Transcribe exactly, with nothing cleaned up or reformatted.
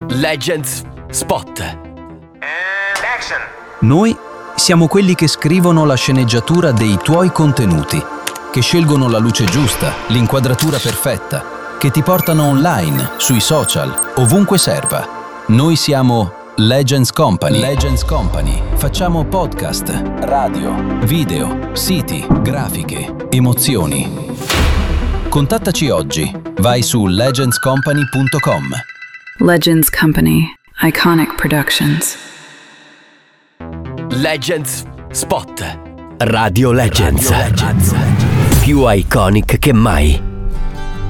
Legends Spot. And action. Noi siamo quelli che scrivono la sceneggiatura dei tuoi contenuti, che scelgono la luce giusta, l'inquadratura perfetta, che ti portano online, sui social, ovunque serva. Noi siamo Legends Company. Legends Company. Facciamo podcast, radio, video, siti, grafiche, emozioni. Contattaci oggi. Vai su legends company punto com. Legends Company. Iconic Productions. Legends Spot. Radio Legends. Radio Legends. Più iconic che mai.